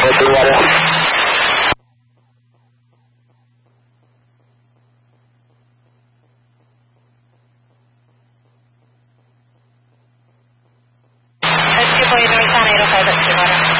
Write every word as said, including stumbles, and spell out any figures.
two forty North San eight oh five at Tijuana.